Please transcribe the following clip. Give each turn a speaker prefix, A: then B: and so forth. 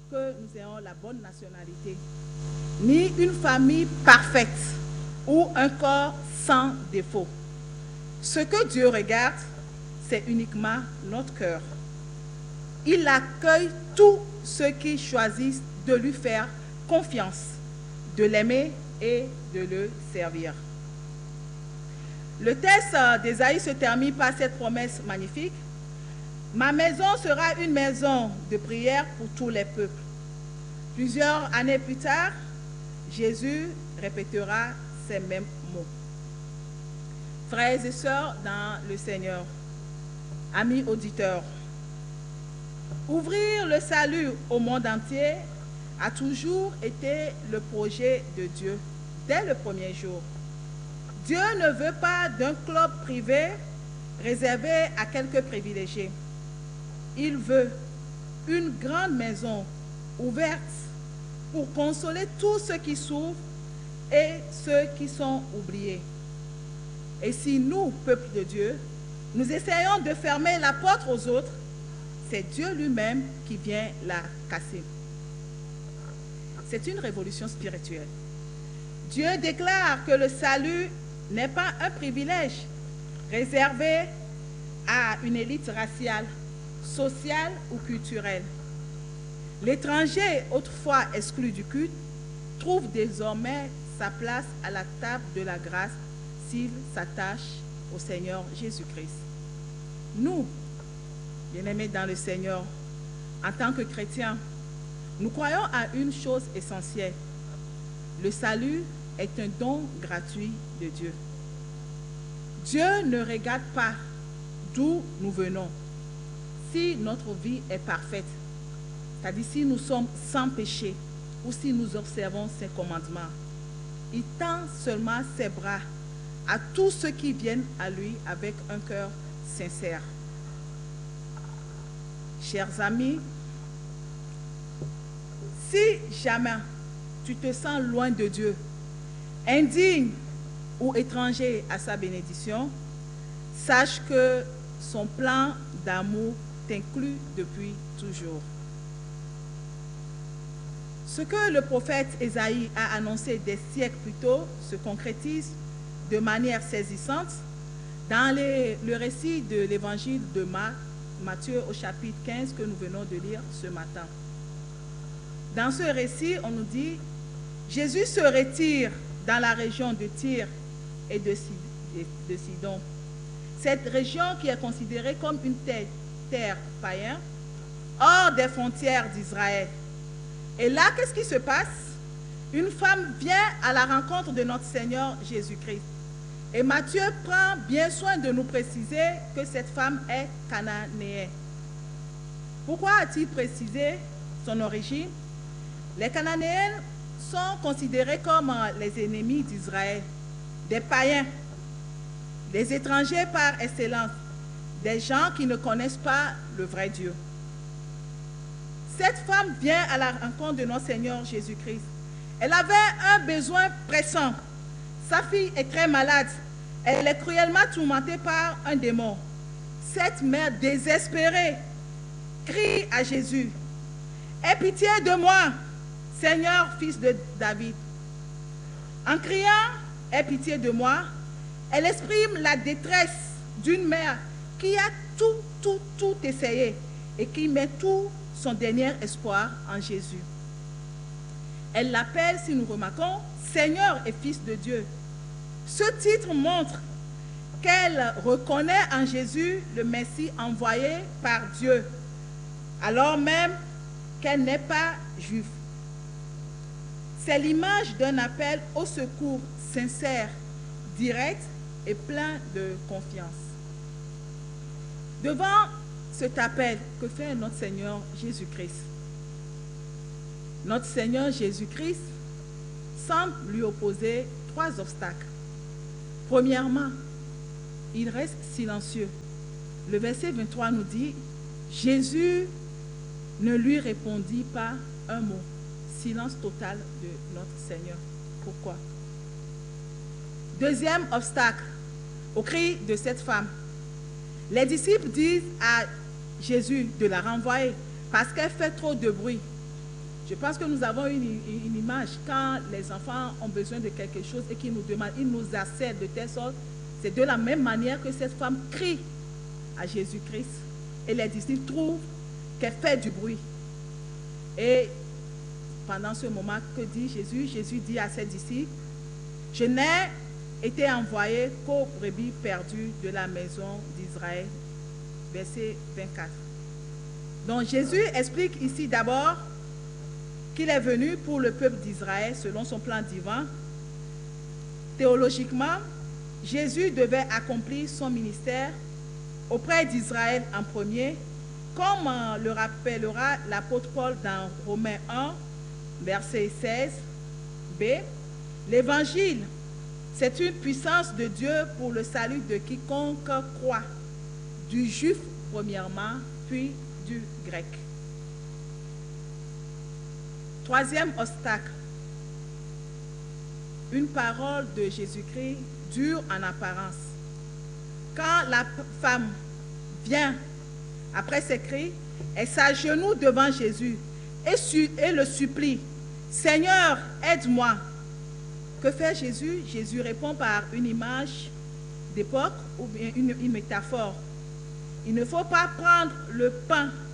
A: que nous ayons la bonne nationalité, ni une famille parfaite ou un corps sans défaut. Ce que Dieu regarde, c'est uniquement notre cœur. Il accueille tous ceux qui choisissent de lui faire confiance, de l'aimer et de le servir. Le texte d'Ésaïe se termine par cette promesse magnifique. Ma maison sera une maison de prière pour tous les peuples. Plusieurs années plus tard, Jésus répétera ces mêmes mots. Frères et sœurs dans le Seigneur, amis auditeurs, ouvrir le salut au monde entier a toujours été le projet de Dieu dès le premier jour. Dieu ne veut pas d'un club privé réservé à quelques privilégiés. Il veut une grande maison ouverte pour consoler tous ceux qui souffrent et ceux qui sont oubliés. Et si nous, peuple de Dieu, nous essayons de fermer la porte aux autres, c'est Dieu lui-même qui vient la casser. C'est une révolution spirituelle. Dieu déclare que le salut n'est pas un privilège réservé à une élite raciale, sociale ou culturelle. L'étranger, autrefois exclu du culte, trouve désormais sa place à la table de la grâce s'il s'attache au Seigneur Jésus-Christ. Nous, bien-aimés dans le Seigneur, en tant que chrétiens, nous croyons à une chose essentielle. Le salut est un don gratuit de Dieu. Dieu ne regarde pas d'où nous venons, si notre vie est parfaite, c'est-à-dire si nous sommes sans péché ou si nous observons ses commandements. Il tend seulement ses bras à tous ceux qui viennent à lui avec un cœur sincère. Chers amis, si jamais tu te sens loin de Dieu, indigne ou étranger à sa bénédiction, sache que son plan d'amour t'inclut depuis toujours. Ce que le prophète Ésaïe a annoncé des siècles plus tôt se concrétise de manière saisissante dans le récit de l'évangile de Matthieu au chapitre 15 que nous venons de lire ce matin. Dans ce récit, on nous dit, Jésus se retire dans la région de Tyr et de Sidon. Cette région qui est considérée comme une terre païenne, hors des frontières d'Israël. Et là, qu'est-ce qui se passe? Une femme vient à la rencontre de notre Seigneur Jésus-Christ. Et Matthieu prend bien soin de nous préciser que cette femme est cananéenne. Pourquoi a-t-il précisé son origine? Les Cananéens sont considérés comme les ennemis d'Israël, des païens, des étrangers par excellence, des gens qui ne connaissent pas le vrai Dieu. Cette femme vient à la rencontre de notre Seigneur Jésus-Christ. Elle avait un besoin pressant. Sa fille est très malade. Elle est cruellement tourmentée par un démon. Cette mère désespérée crie à Jésus, « Aie pitié de moi, Seigneur, fils de David. » En criant, « Aie pitié de moi », elle exprime la détresse d'une mère qui a tout essayé et qui met tout son dernier espoir en Jésus. Elle l'appelle, si nous remarquons, Seigneur et Fils de Dieu. Ce titre montre qu'elle reconnaît en Jésus le Messie envoyé par Dieu, alors même qu'elle n'est pas juive. C'est l'image d'un appel au secours sincère, direct et plein de confiance. Devant cet appel que fait notre Seigneur Jésus-Christ, notre Seigneur Jésus-Christ semble lui opposer 3 obstacles. Premièrement, il reste silencieux. Le verset 23 nous dit, Jésus ne lui répondit pas un mot. Silence total de notre Seigneur. Pourquoi? Deuxième obstacle, au cri de cette femme. Les disciples disent à Jésus de la renvoyer parce qu'elle fait trop de bruit. Je pense que nous avons une image quand les enfants ont besoin de quelque chose et qu'ils nous demandent, ils nous accèdent de telle sorte. C'est de la même manière que cette femme crie à Jésus-Christ et les disciples trouvent qu'elle fait du bruit. Et pendant ce moment, que dit Jésus? Jésus dit à ses disciples, je n'ai été envoyé qu'aux brebis perdues de la maison d'Israël. Verset 24. Donc Jésus explique ici d'abord qu'il est venu pour le peuple d'Israël selon son plan divin. Théologiquement, Jésus devait accomplir son ministère auprès d'Israël en premier, comme le rappellera l'apôtre Paul dans Romains 1, verset 16b. L'évangile, c'est une puissance de Dieu pour le salut de quiconque croit, du juif premièrement, puis du grec. Troisième obstacle, une parole de Jésus-Christ dure en apparence. Quand la femme vient après ses cris, elle s'agenouille devant Jésus et le supplie, « Seigneur, aide-moi ». Que fait Jésus? Jésus répond par une image d'époque ou bien une métaphore. Il ne faut pas prendre le pain